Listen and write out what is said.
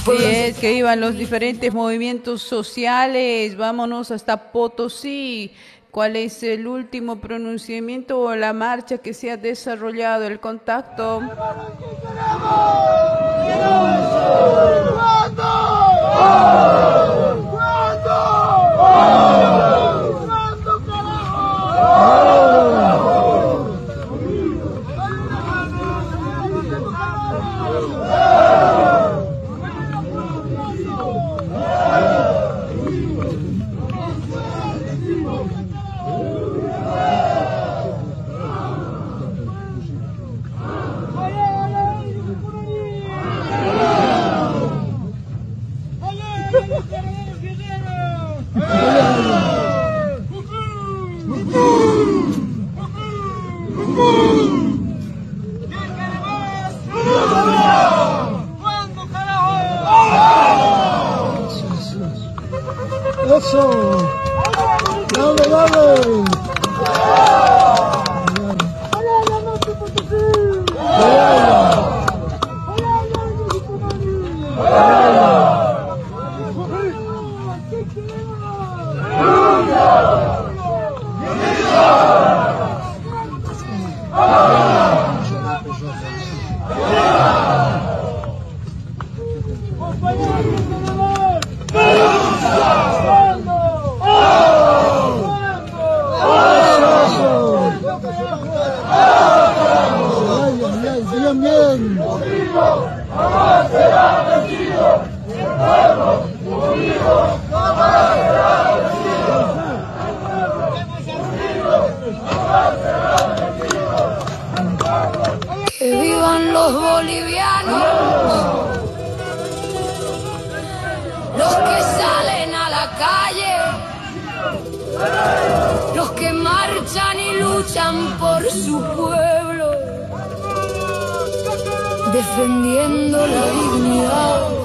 es, que vivan los diferentes movimientos sociales. Vámonos hasta Potosí. ¿Cuál es el último pronunciamiento o la marcha que se ha desarrollado? El contacto. Eso, dale, dale. Bien, bien. Jamás será vencido. El pueblo unido jamás será vencido. El pueblo unido jamás será vencido. Que vivan los bolivianos, los que salen a la calle, los que marchan y luchan por su pueblo, defendiendo la dignidad